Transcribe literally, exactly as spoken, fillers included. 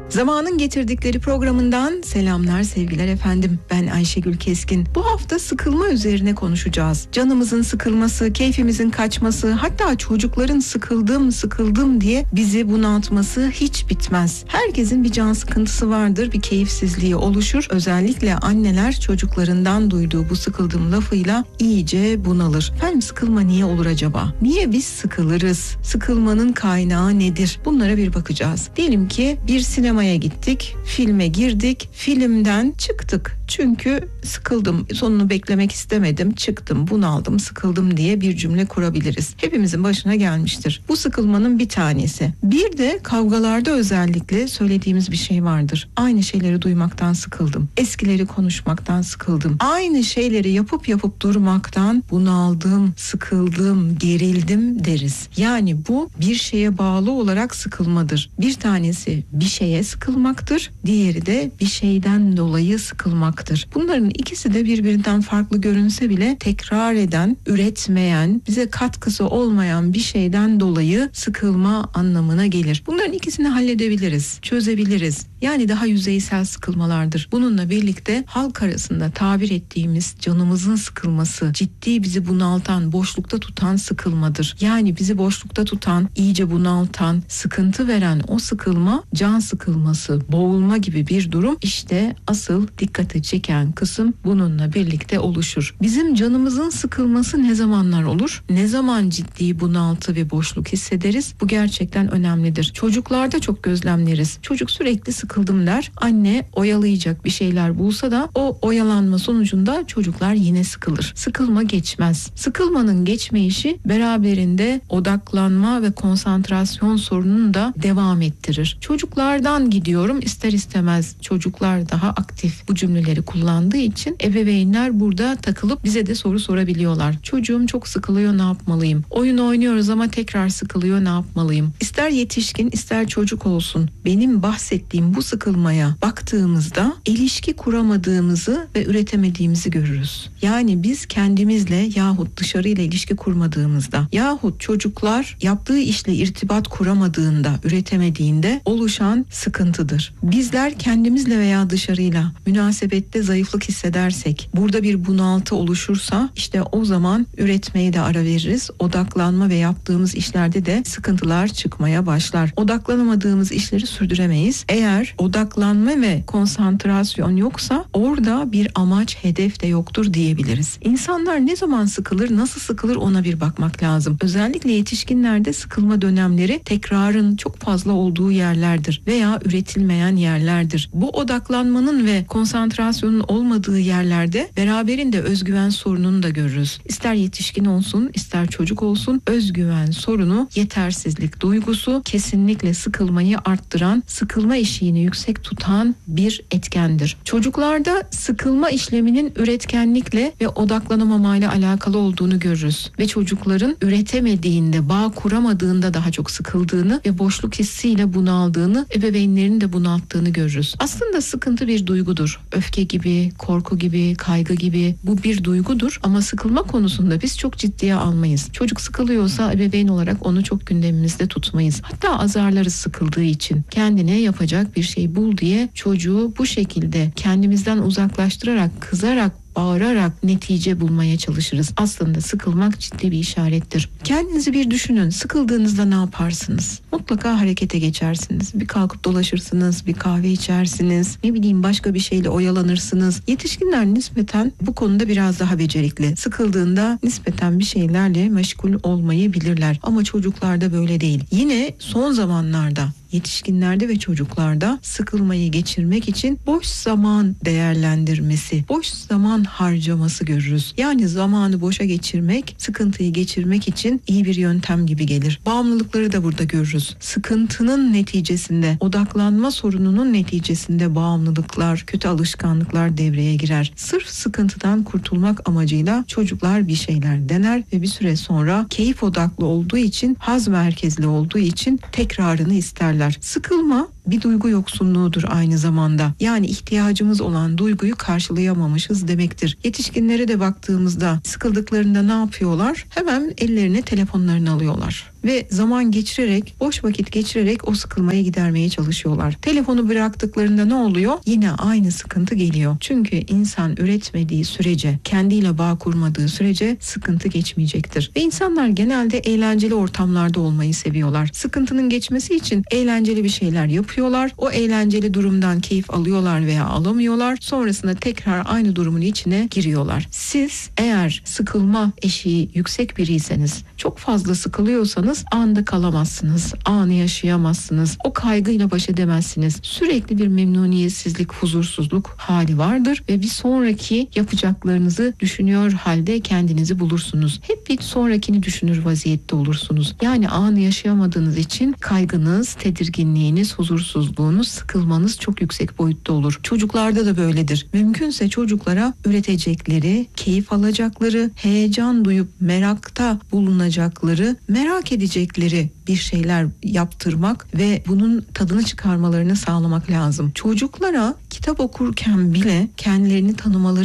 Zamanın Getirdikleri programından selamlar, sevgiler efendim. Ben Ayşegül Keskin. Bu hafta sıkılma üzerine konuşacağız. Canımızın sıkılması, keyfimizin kaçması, hatta çocukların sıkıldım sıkıldım diye bizi bunaltması hiç bitmez. Herkesin bir can sıkıntısı vardır, bir keyifsizliği oluşur. Özellikle anneler çocuklarından duyduğu bu sıkıldım lafıyla iyice bunalır. Efendim, sıkılma niye olur acaba? Niye biz sıkılırız? Sıkılmanın kaynağı nedir? Bunlara bir bakacağız. Diyelim ki bir sinemaya gittik, filme girdik, filmden çıktık. Çünkü sıkıldım, sonunu beklemek istemedim, çıktım, bunaldım, sıkıldım diye bir cümle kurabiliriz. Hepimizin başına gelmiştir. Bu sıkılmanın bir tanesi. Bir de kavgalarda özellikle söylediğimiz bir şey vardır. Aynı şeyleri duymaktan sıkıldım. Eskileri konuşmaktan sıkıldım. Aynı şeyleri yapıp yapıp durmaktan bunaldım, sıkıldım, gerildim deriz. Yani bu bir şeye bağlı olarak sıkılmadır. Bir tanesi bir şeye sıkılmaktır, diğeri de bir şeyden dolayı sıkılmaktır. Bunların ikisi de birbirinden farklı görünse bile tekrar eden, üretmeyen, bize katkısı olmayan bir şeyden dolayı sıkılma anlamına gelir. Bunların ikisini halledebiliriz, çözebiliriz. Yani daha yüzeysel sıkılmalardır. Bununla birlikte halk arasında tabir ettiğimiz canımızın sıkılması, ciddi bizi bunaltan, boşlukta tutan sıkılmadır. Yani bizi boşlukta tutan, iyice bunaltan, sıkıntı veren o sıkılma, can sıkılması, boğulma gibi bir durum. İşte asıl dikkati çeken kısım bununla birlikte oluşur. Bizim canımızın sıkılması ne zamanlar olur? Ne zaman ciddi bunaltı ve boşluk hissederiz? Bu gerçekten önemlidir. Çocuklarda çok gözlemleriz. Çocuk sürekli sıkıldım der. Anne oyalayacak bir şeyler bulsa da o oyalanma sonucunda çocuklar yine sıkılır. Sıkılma geçmez. Sıkılmanın geçmeyişi beraberinde odaklanma ve konsantrasyon sorununu da devam ettirir. Çocuklardan gidiyorum, ister istemez çocuklar daha aktif bu cümleleri kullandığı için ebeveynler burada takılıp bize de soru sorabiliyorlar. Çocuğum çok sıkılıyor, ne yapmalıyım? Oyun oynuyoruz ama tekrar sıkılıyor, ne yapmalıyım? İster yetişkin ister çocuk olsun, benim bahsettiğim bu sıkılmaya baktığımızda ilişki kuramadığımızı ve üretemediğimizi görürüz. Yani biz kendimizle yahut dışarıyla ilişki kurmadığımızda yahut çocuklar yaptığı işle irtibat kuramadığında, üretemediğinde oluşan sıkıntıdır. Bizler kendimizle veya dışarıyla münasebette zayıflık hissedersek, burada bir bunaltı oluşursa işte o zaman üretmeye de ara veririz. Odaklanma ve yaptığımız işlerde de sıkıntılar çıkmaya başlar. Odaklanamadığımız işleri sürdüremeyiz. Eğer odaklanma ve konsantrasyon yoksa orada bir amaç, hedef de yoktur diyebiliriz. İnsanlar ne zaman sıkılır, nasıl sıkılır ona bir bakmak lazım. Özellikle yetişkinlerde sıkılma dönemleri tekrarın çok fazla olduğu yerlerdir veya üretilmeyen yerlerdir. Bu odaklanmanın ve konsantrasyonun olmadığı yerlerde beraberinde özgüven sorununu da görürüz. İster yetişkin olsun, ister çocuk olsun, özgüven sorunu, yetersizlik duygusu kesinlikle sıkılmayı arttıran, sıkılma eşiğini yüksek tutan bir etkendir. Çocuklarda sıkılma işleminin üretkenlikle ve odaklanamamayla alakalı olduğunu görürüz. Ve çocukların üretemediğinde, bağ kuramadığında daha çok sıkıldığını ve boşluk hissiyle bunaldığını, ebeveynlerin de bunalttığını görürüz. Aslında sıkıntı bir duygudur. Öfke gibi, korku gibi, kaygı gibi bu bir duygudur ama sıkılma konusunda biz çok ciddiye almayız. Çocuk sıkılıyorsa ebeveyn olarak onu çok gündemimizde tutmayız. Hatta azarlarız sıkıldığı için. Kendine yapacak bir şey bul diye çocuğu bu şekilde kendimizden uzaklaştırarak, kızarak, bağırarak netice bulmaya çalışırız. Aslında sıkılmak ciddi bir işarettir. Kendinizi bir düşünün. Sıkıldığınızda ne yaparsınız? Mutlaka harekete geçersiniz. Bir kalkıp dolaşırsınız, bir kahve içersiniz, ne bileyim başka bir şeyle oyalanırsınız. Yetişkinler nispeten bu konuda biraz daha becerikli. Sıkıldığında nispeten bir şeylerle meşgul olmayı bilirler. Ama çocuklarda böyle değil. Yine son zamanlarda yetişkinlerde ve çocuklarda sıkılmayı geçirmek için boş zaman değerlendirmesi, boş zaman harcaması görürüz. Yani zamanı boşa geçirmek, sıkıntıyı geçirmek için iyi bir yöntem gibi gelir. Bağımlılıkları da burada görürüz. Sıkıntının neticesinde, odaklanma sorununun neticesinde bağımlılıklar, kötü alışkanlıklar devreye girer. Sırf sıkıntıdan kurtulmak amacıyla çocuklar bir şeyler dener ve bir süre sonra keyif odaklı olduğu için, haz merkezli olduğu için tekrarını isterler. Sıkılma bir duygu yoksunluğudur aynı zamanda. Yani ihtiyacımız olan duyguyu karşılayamamışız demektir. Yetişkinlere de baktığımızda sıkıldıklarında ne yapıyorlar? Hemen ellerine telefonlarını alıyorlar ve zaman geçirerek, boş vakit geçirerek o sıkılmayı gidermeye çalışıyorlar. Telefonu bıraktıklarında ne oluyor? Yine aynı sıkıntı geliyor. Çünkü insan üretmediği sürece, kendiyle bağ kurmadığı sürece sıkıntı geçmeyecektir. Ve insanlar genelde eğlenceli ortamlarda olmayı seviyorlar. Sıkıntının geçmesi için eğlenceli bir şeyler yapıyorlar. O eğlenceli durumdan keyif alıyorlar veya alamıyorlar. Sonrasında tekrar aynı durumun içine giriyorlar. Siz eğer sıkılma eşiği yüksek biriyseniz, çok fazla sıkılıyorsanız anda kalamazsınız, anı yaşayamazsınız, o kaygıyla baş edemezsiniz. Sürekli bir memnuniyetsizlik, huzursuzluk hali vardır ve bir sonraki yapacaklarınızı düşünüyor halde kendinizi bulursunuz. Hep bir sonrakini düşünür vaziyette olursunuz. Yani anı yaşayamadığınız için kaygınız, tedirginliğiniz, huzursuzluğunuz, sıkılmanız çok yüksek boyutta olur. Çocuklarda da böyledir. Mümkünse çocuklara üretecekleri, keyif alacakları, heyecan duyup merakta bulunacakları, merak edecekleri bir şeyler yaptırmak ve bunun tadını çıkarmalarını sağlamak lazım. Çocuklara kitap okurken bile kendilerini tanımaları